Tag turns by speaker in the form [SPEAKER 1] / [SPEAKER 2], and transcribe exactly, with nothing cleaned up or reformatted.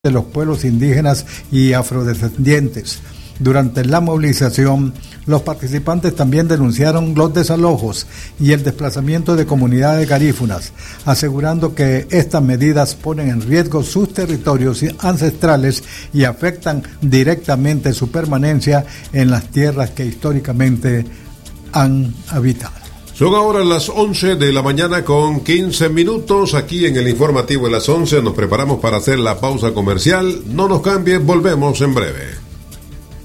[SPEAKER 1] de los pueblos indígenas y afrodescendientes. Durante la movilización, los participantes también denunciaron los desalojos y el desplazamiento de comunidades garífunas, asegurando que estas medidas ponen en riesgo sus territorios ancestrales y afectan directamente su permanencia en las tierras que históricamente han habitado.
[SPEAKER 2] Son ahora las once de la mañana con quince minutos. Aquí en el informativo de las once nos preparamos para hacer la pausa comercial. No nos cambie, volvemos en breve.